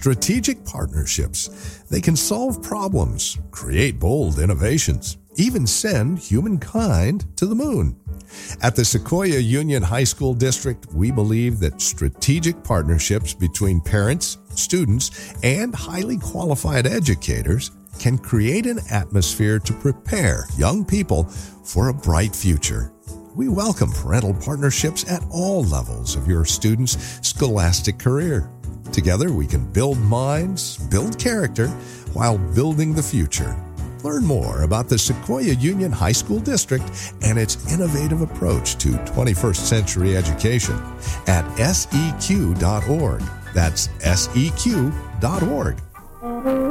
strategic partnerships. They can solve problems, create bold innovations, even send humankind to the moon. At the Sequoia Union High School District, we believe that strategic partnerships between parents, students, and highly qualified educators can create an atmosphere to prepare young people for a bright future. We welcome parental partnerships at all levels of your student's scholastic career. Together, we can build minds, build character, while building the future. Learn more about the Sequoia Union High School District and its innovative approach to 21st century education at seq.org. That's seq.org.